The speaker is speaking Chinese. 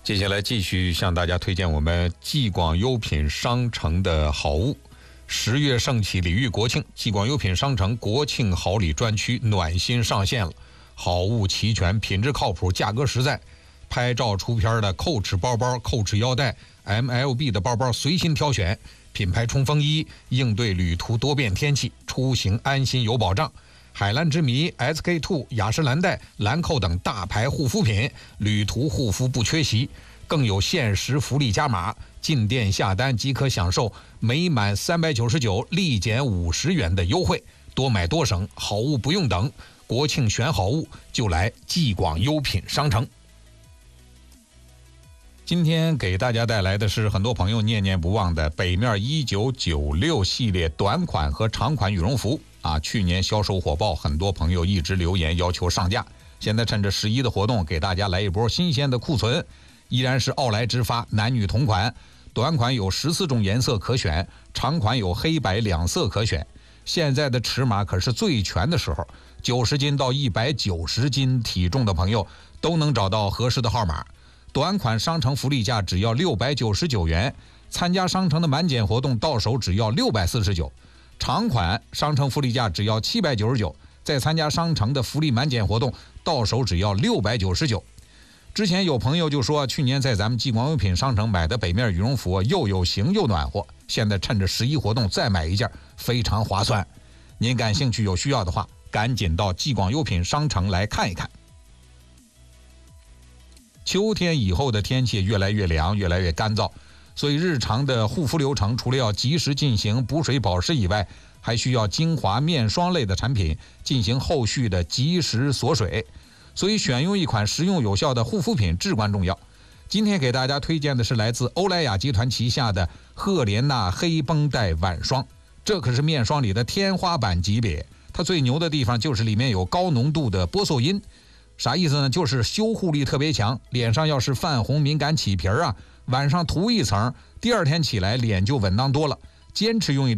接下来继续向大家推荐我们继广优品商城的好物。10月盛起，礼遇国庆，继广优品商城国庆好礼专区暖心上线了，好物齐全，品质靠谱，价格实在。拍照出片的Coach包包、Coach腰带、MLB 的包包随心挑选，品牌冲锋衣应对旅途多变天气，出行安心有保障。海蓝之谜、SK2、雅诗兰黛、兰蔻等大牌护肤品，旅途护肤不缺席。更有限时福利加码，进店下单即可享受每满399立减50元的优惠，多买多省，好物不用等。国庆选好物就来继广优品商城。今天给大家带来的是很多朋友念念不忘的北面1996系列短款和长款羽绒服啊，去年销售火爆，很多朋友一直留言要求上架。现在趁着11的活动，给大家来一波新鲜的库存，依然是奥莱之发，男女同款。短款有14种颜色可选，长款有黑白两色可选。现在的尺码可是最全的时候，90斤到190斤体重的朋友都能找到合适的号码。短款商城福利价只要699元，参加商城的满减活动到手只要649。长款商城福利价只要799，再参加商城的福利满减活动到手只要699。之前有朋友就说，去年在咱们继广优品商城买的北面羽绒服又有型又暖和，现在趁着11活动再买一件非常划算。您感兴趣有需要的话，赶紧到继广优品商城来看一看。秋天以后的天气越来越凉，越来越干燥，所以日常的护肤流程除了要及时进行补水保湿以外，还需要精华面霜类的产品进行后续的及时锁水，所以选用一款实用有效的护肤品至关重要。今天给大家推荐的是来自欧莱雅集团旗下的赫莲娜黑绷带晚霜，这可是面霜里的天花板级别，它最牛的地方就是里面有高浓度的玻色因。啥意思呢？就是修护力特别强，脸上要是泛红敏感起皮啊，晚上涂一层，第二天起来脸就稳当多了。坚持用一